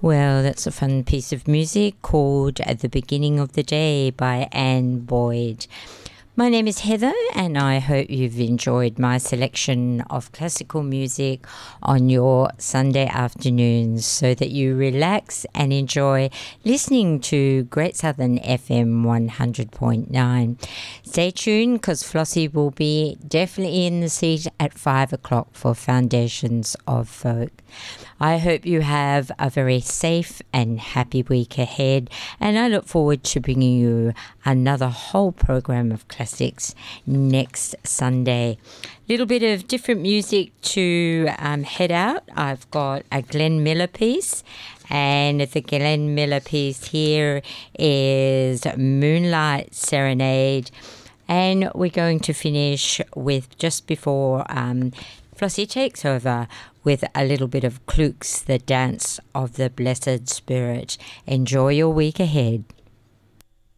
Well, that's a fun piece of music called At the Beginning of the Day by Anne Boyd. My name is Heather, and I hope you've enjoyed my selection of classical music on your Sunday afternoons so that you relax and enjoy listening to Great Southern FM 100.9. Stay tuned because Flossie will be definitely in the seat at 5 o'clock for Foundations of Folk. I hope you have a very safe and happy week ahead, and I look forward to bringing you another whole program of classics next Sunday. Little bit of different music to head out. I've got a Glenn Miller piece, and the Glenn Miller piece here is Moonlight Serenade, and we're going to finish with, just before Flossie takes over, with a little bit of Kluk's The Dance of the Blessed Spirit. Enjoy your week ahead.